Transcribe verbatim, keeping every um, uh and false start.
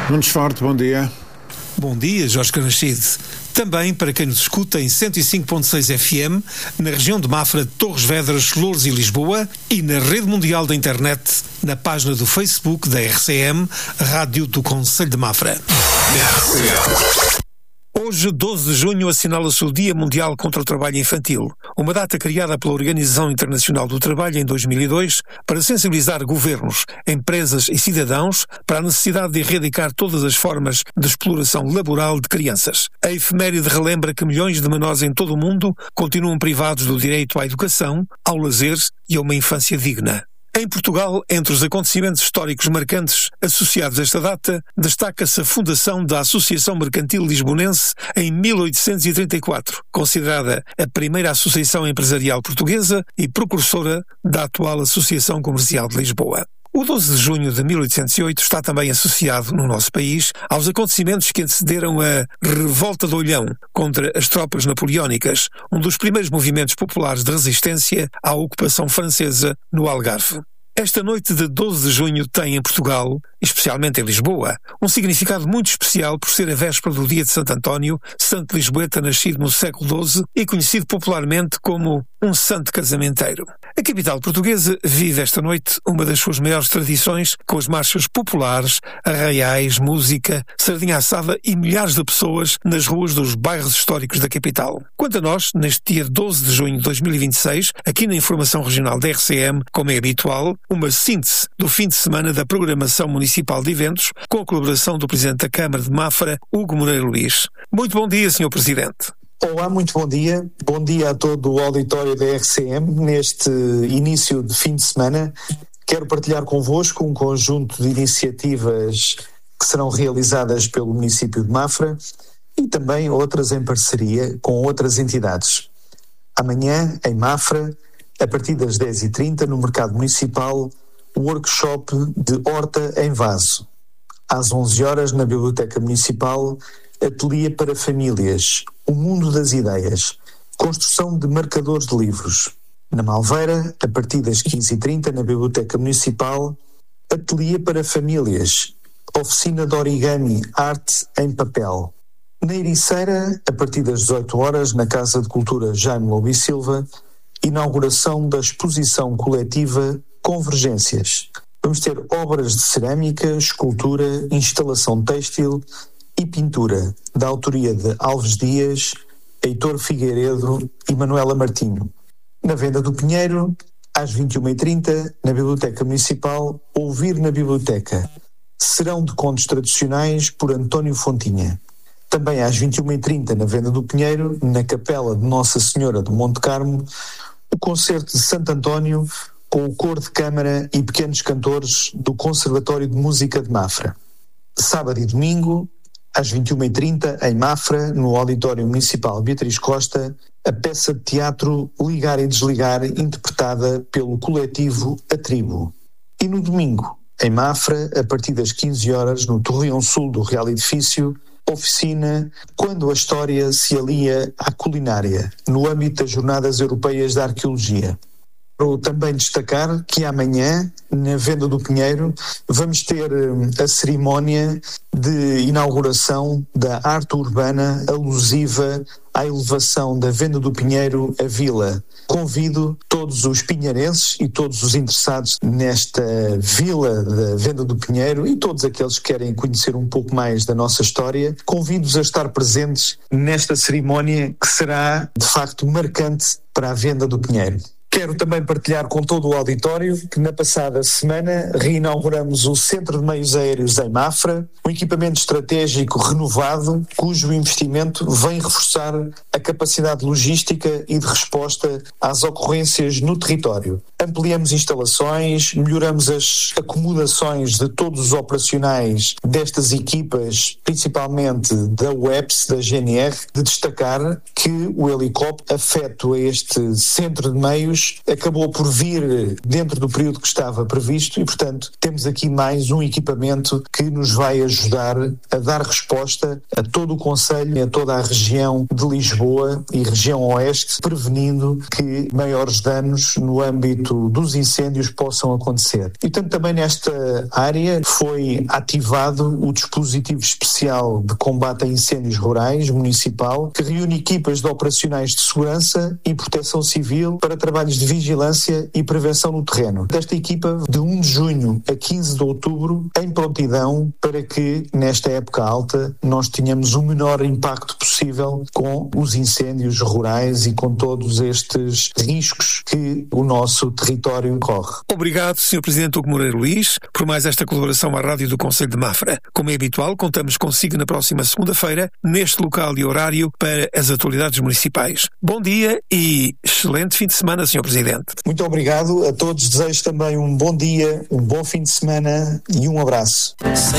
Nunes Forte, bom dia. Bom dia, Jorge Canachide. Também para quem nos escuta em cento e cinco ponto seis F M, na região de Mafra, Torres Vedras, Loures e Lisboa, e na rede mundial da internet, na página do Facebook da R C M, Rádio do Concelho de Mafra. R C M. Hoje, doze de junho, assinala-se o Dia Mundial contra o Trabalho Infantil, uma data criada pela Organização Internacional do Trabalho em dois mil e dois para sensibilizar governos, empresas e cidadãos para a necessidade de erradicar todas as formas de exploração laboral de crianças. A efeméride relembra que milhões de menores em todo o mundo continuam privados do direito à educação, ao lazer e a uma infância digna. Em Portugal, entre os acontecimentos históricos marcantes associados a esta data, destaca-se a fundação da Associação Mercantil Lisbonense em mil oitocentos e trinta e quatro, considerada a primeira associação empresarial portuguesa e precursora da atual Associação Comercial de Lisboa. O doze de junho de mil oitocentos e oito está também associado, no nosso país, aos acontecimentos que antecederam a Revolta de Olhão contra as tropas napoleónicas, um dos primeiros movimentos populares de resistência à ocupação francesa no Algarve. Esta noite de doze de junho tem em Portugal, especialmente em Lisboa, um significado muito especial por ser a véspera do dia de Santo António, santo lisboeta nascido no século doze e conhecido popularmente como um santo casamenteiro. A capital portuguesa vive esta noite uma das suas maiores tradições, com as marchas populares, arraiais, música, sardinha assada e milhares de pessoas nas ruas dos bairros históricos da capital. Quanto a nós, neste dia doze de junho de dois mil e vinte e seis, aqui na Informação Regional da R C M, como é habitual, uma síntese do fim de semana da programação municipal de eventos, com a colaboração do Presidente da Câmara de Mafra, Hugo Moreira Luís. Muito bom dia, senhor Presidente. Olá, muito bom dia. Bom dia a todo o auditório da R C M. Neste início de fim de semana, quero partilhar convosco um conjunto de iniciativas que serão realizadas pelo município de Mafra e também outras em parceria com outras entidades. Amanhã, em Mafra, a partir das dez e trinta, no Mercado Municipal, o workshop de horta em vaso. Às onze horas, na Biblioteca Municipal, ateliê para famílias, o mundo das ideias, construção de marcadores de livros. Na Malveira, a partir das quinze e trinta, na Biblioteca Municipal, ateliê para famílias, oficina de origami, arte em papel. Na Ericeira, a partir das dezoito horas, na Casa de Cultura Jaime Lobo e Silva, inauguração da exposição coletiva Convergências. Vamos ter obras de cerâmica, escultura, instalação têxtil e pintura, da autoria de Alves Dias, Heitor Figueiredo e Manuela Martinho. Na Venda do Pinheiro, às vinte e uma e trinta, na Biblioteca Municipal, Ouvir na Biblioteca. Serão de contos tradicionais por António Fontinha. Também às vinte e uma e trinta, na Venda do Pinheiro, na Capela de Nossa Senhora do Monte Carmo, o concerto de Santo António com o coro de câmara e pequenos cantores do Conservatório de Música de Mafra. Sábado e domingo, às vinte e uma e trinta, em Mafra, no Auditório Municipal Beatriz Costa, a peça de teatro Ligar e Desligar, interpretada pelo coletivo A Tribo. E no domingo, em Mafra, a partir das quinze horas, no Torreão Sul do Real Edifício, oficina Quando a História se Alia à Culinária, no âmbito das Jornadas Europeias da Arqueologia. Quero também destacar que amanhã, na Venda do Pinheiro, vamos ter a cerimónia de inauguração da arte urbana alusiva à elevação da Venda do Pinheiro à vila. Convido todos os pinheirenses e todos os interessados nesta vila da Venda do Pinheiro e todos aqueles que querem conhecer um pouco mais da nossa história, convido-os a estar presentes nesta cerimónia que será, de facto, marcante para a Venda do Pinheiro. Quero também partilhar com todo o auditório que na passada semana reinauguramos o Centro de Meios Aéreos em Mafra, um equipamento estratégico renovado cujo investimento vem reforçar a capacidade logística e de resposta às ocorrências no território. Ampliamos instalações, melhoramos as acomodações de todos os operacionais destas equipas, principalmente da U E P S, da G N R, de destacar que o helicóptero afeto a este centro de meios incêndios acabou por vir dentro do período que estava previsto e, portanto, temos aqui mais um equipamento que nos vai ajudar a dar resposta a todo o concelho e a toda a região de Lisboa e região oeste, prevenindo que maiores danos no âmbito dos incêndios possam acontecer. E, portanto, também nesta área foi ativado o dispositivo especial de combate a incêndios rurais municipal, que reúne equipas de operacionais de segurança e proteção civil para trabalhos de vigilância e prevenção no terreno. Desta equipa, de primeiro de junho a quinze de outubro, em prontidão para que, nesta época alta, nós tenhamos o menor impacto possível com os incêndios rurais e com todos estes riscos que o nosso território corre. Obrigado, senhor Presidente Hugo Moreira Luís, por mais esta colaboração à Rádio do Concelho de Mafra. Como é habitual, contamos consigo na próxima segunda-feira, neste local e horário, para as atualidades municipais. Bom dia e excelente fim de semana, senhor Presidente. Muito obrigado a todos. Desejo também um bom dia, um bom fim de semana e um abraço.